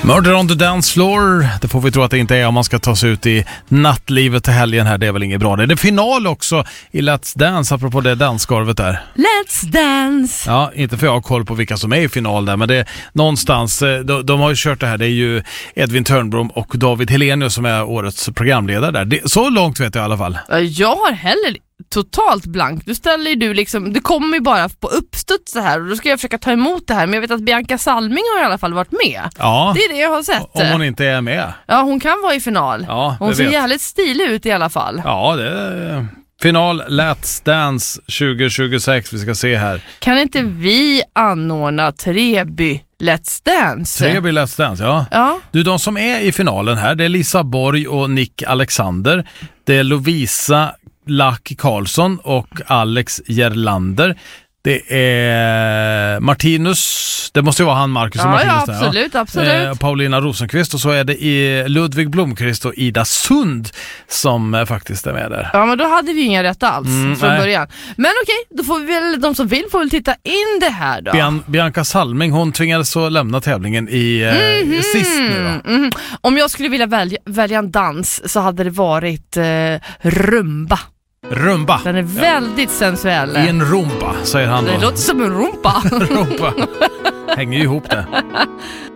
Murder on the Dance Floor, det får vi tro att det inte är om man ska ta sig ut i nattlivet till helgen här, det är väl inget bra. Det är final också i Let's Dance, apropå det dansgolvet där. Let's Dance! Ja, inte för jag har koll på vilka som är i final där, men det är någonstans, de har ju kört det här, det är ju Edvin Törnblom och David Helenius som är årets programledare där. Så långt vet jag i alla fall. Jag har heller totalt blank. Du ställer ju liksom, det kommer ju bara på uppstuds så här och då ska jag försöka ta emot det här, men jag vet att Bianca Salming har i alla fall varit med. Ja. Det är det jag har sett. Om hon inte är med. Ja, hon kan vara i final. Ja, hon ser jävligt stilig ut i alla fall. Ja, det är final Let's Dance 2026, vi ska se här. Kan inte vi anordna Treby Let's Dance? Treby Let's Dance, ja. Du, de som är i finalen här, det är Lisa Borg och Nick Alexander. Det är Lovisa Lack Karlsson och Alex Gerlander. Det är Martinus, det måste ju vara han, Marcus och Martinus. Ja, absolut, där, absolut. Paulina Rosenqvist, och så är det Ludvig Blomqvist och Ida Sund som faktiskt är med där. Ja, men då hade vi inga rätt alls från början. Men okej, då får vi väl, de som vill får väl titta in det här då. Bianca Salming, hon tvingades så lämna tävlingen i sist nu då. Om jag skulle vilja välja en dans så hade det varit rumba. Rumba. Den är väldigt sensuell. I en rumba, säger han då. Det låter som en rumpa. Rumba. Hänger ju ihop det.